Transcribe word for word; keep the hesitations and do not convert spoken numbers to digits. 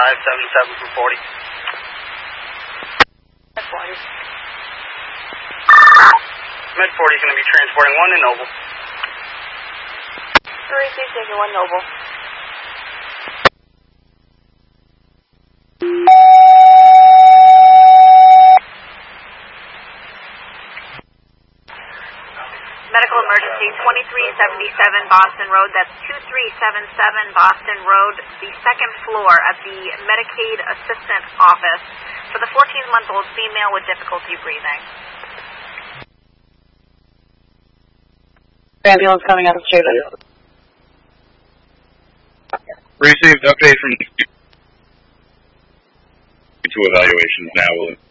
five seven seven from forty. forty. Med forty is going to be transporting one to Noble. three three taking one Noble. Medical emergency twenty-three seventy-seven Boston Road. That's two three seven seven Boston Road, the second floor at the Medicaid Assistant Office for the fourteen-month-old female with difficulty breathing. Ambulance coming out of the street. Received update from two evaluations now.